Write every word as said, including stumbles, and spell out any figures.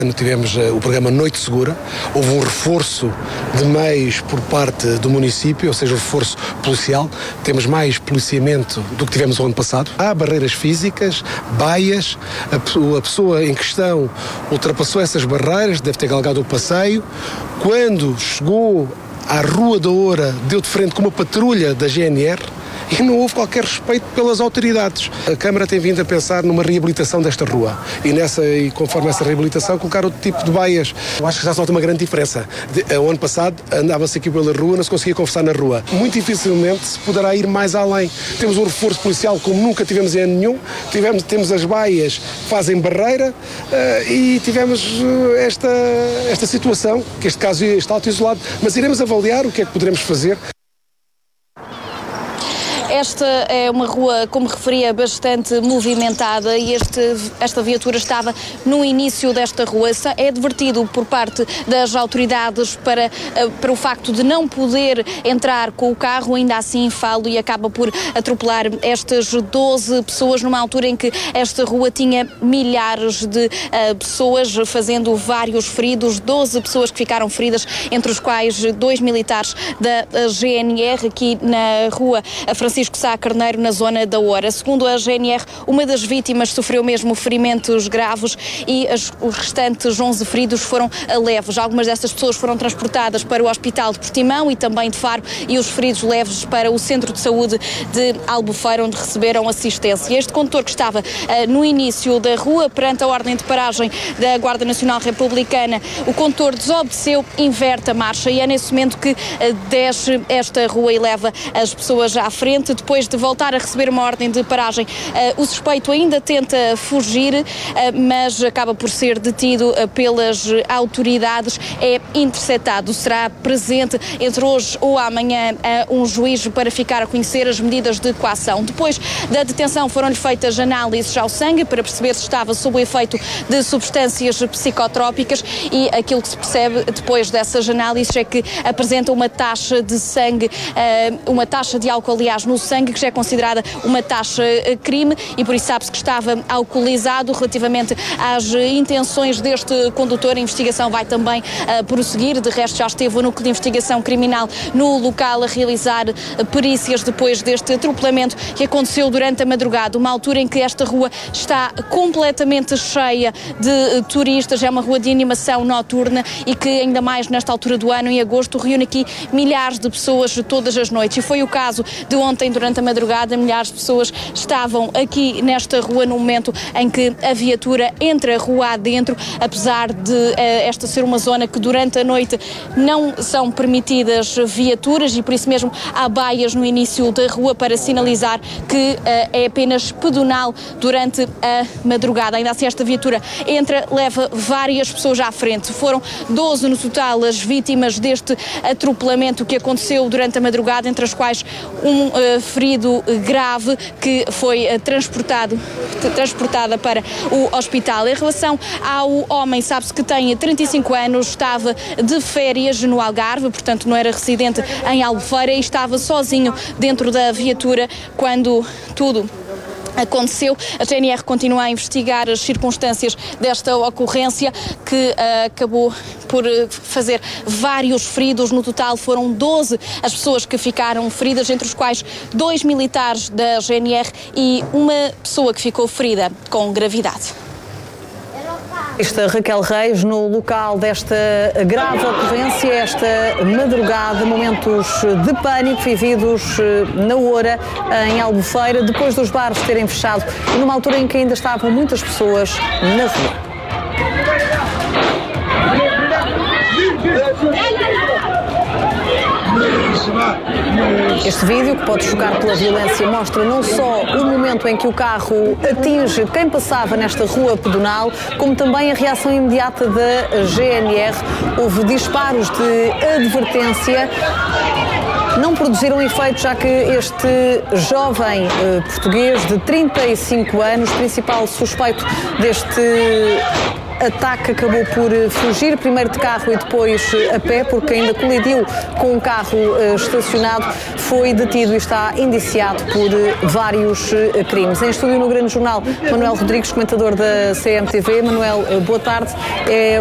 Tivemos uh, o programa Noite Segura, houve um reforço de meios por parte do município, ou seja, o reforço policial. Temos mais policiamento do que tivemos o ano passado. Há barreiras físicas, baias, a, a pessoa em questão ultrapassou essas barreiras, deve ter galgado o passeio. Quando chegou à Rua da Oura, deu de frente com uma patrulha da G N R, e não houve qualquer respeito pelas autoridades. A Câmara tem vindo a pensar numa reabilitação desta rua e, nessa, e conforme essa reabilitação, colocar outro tipo de baias. Eu acho que já se nota uma grande diferença. De, o ano passado andava-se aqui pela rua, não se conseguia conversar na rua. Muito dificilmente se poderá ir mais além. Temos um reforço policial como nunca tivemos em ano nenhum, tivemos, temos as baias que fazem barreira uh, e tivemos uh, esta, esta situação, que este caso está auto-isolado, mas iremos avaliar o que é que poderemos fazer. Esta é uma rua, como referia, bastante movimentada e este, esta viatura estava no início desta rua. É advertido por parte das autoridades para, para o facto de não poder entrar com o carro, ainda assim falo e acaba por atropelar estas doze pessoas numa altura em que esta rua tinha milhares de uh, pessoas, fazendo vários feridos, doze pessoas que ficaram feridas, entre os quais dois militares da G N R aqui na rua Francisco Sá Carneiro, na zona da Oura. Segundo a G N R, uma das vítimas sofreu mesmo ferimentos graves e as, os restantes onze feridos foram leves. Algumas dessas pessoas foram transportadas para o Hospital de Portimão e também de Faro e os feridos leves para o Centro de Saúde de Albufeira, onde receberam assistência. Este condutor que estava uh, no início da rua, perante a ordem de paragem da Guarda Nacional Republicana, o condutor desobedeceu, inverte a marcha e é nesse momento que uh, desce esta rua e leva as pessoas à frente. Depois de voltar a receber uma ordem de paragem, uh, o suspeito ainda tenta fugir, uh, mas acaba por ser detido uh, pelas autoridades, é interceptado. Será presente entre hoje ou amanhã uh, um juiz para ficar a conhecer as medidas de coação. Depois da detenção foram-lhe feitas análises ao sangue para perceber se estava sob o efeito de substâncias psicotrópicas e aquilo que se percebe depois dessas análises é que apresenta uma taxa de sangue, uh, uma taxa de álcool, aliás, no sangue, que já é considerada uma taxa crime e por isso sabe-se que estava alcoolizado. Relativamente às intenções deste condutor, a investigação vai também uh, prosseguir. De resto, já esteve o Núcleo de Investigação Criminal no local a realizar uh, perícias depois deste atropelamento que aconteceu durante a madrugada, uma altura em que esta rua está completamente cheia de uh, turistas. É uma rua de animação noturna e que, ainda mais nesta altura do ano, em agosto, reúne aqui milhares de pessoas todas as noites. E foi o caso de ontem, durante a madrugada, milhares de pessoas estavam aqui nesta rua no momento em que a viatura entra a rua adentro, apesar de uh, esta ser uma zona que durante a noite não são permitidas viaturas e por isso mesmo há baias no início da rua para sinalizar que uh, é apenas pedonal durante a madrugada. Ainda assim, esta viatura entra, leva várias pessoas à frente. Foram doze no total as vítimas deste atropelamento que aconteceu durante a madrugada, entre as quais um uh, ferido grave que foi uh, transportado, transportada para o hospital. Em relação ao homem, sabe-se que tem trinta e cinco anos, estava de férias no Algarve, portanto não era residente em Albufeira e estava sozinho dentro da viatura quando tudo aconteceu. A G N R continua a investigar as circunstâncias desta ocorrência que uh, acabou por fazer vários feridos. No total foram doze as pessoas que ficaram feridas, entre os quais dois militares da G N R e uma pessoa que ficou ferida com gravidade. Esta Raquel Reis, no local desta grave ocorrência, esta madrugada, momentos de pânico vividos na Oura, em Albufeira, depois dos bares terem fechado e numa altura em que ainda estavam muitas pessoas na rua. Este vídeo, que pode chocar pela violência, mostra não só o momento em que o carro atinge quem passava nesta rua pedonal, como também a reação imediata da G N R. Houve disparos de advertência, não produziram efeito, já que este jovem eh, português de trinta e cinco anos, principal suspeito deste ataque acabou por fugir, primeiro de carro e depois a pé, porque ainda colidiu com um carro estacionado, foi detido e está indiciado por vários crimes. Em estúdio no Grande Jornal, Manuel Rodrigues, comentador da C M T V. Manuel, boa tarde. É